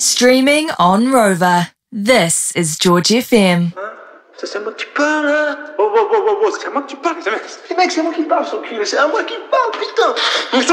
Streaming on Rover. This is George FM. C'est moi qui parle, hein? Oh, c'est moi qui parle. Les mecs, c'est moi qui parle, sans cul. C'est à moi qui parle, putain.